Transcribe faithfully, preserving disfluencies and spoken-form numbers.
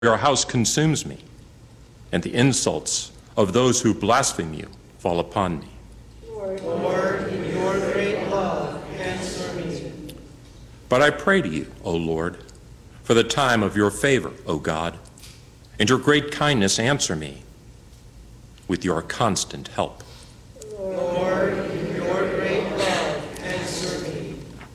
Your house consumes me, and the insults of those who blaspheme you fall upon me. Lord, in your great love, answer me. But I pray to you, O Lord, for the time of your favor, O God, and your great kindness answer me with your constant help.